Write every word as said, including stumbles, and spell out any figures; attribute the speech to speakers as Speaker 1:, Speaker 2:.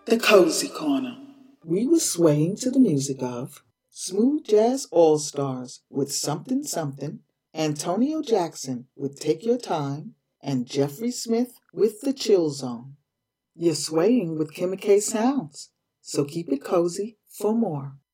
Speaker 1: The Cozy Corner. We were swaying to the music of Smooth Jazz All Stars with Something Something, Antonio Jackson with Take Your Time, and Jeffrey Smith with The Chill Zone. You're swaying with Kimmy K Sounds, so keep it cozy for more.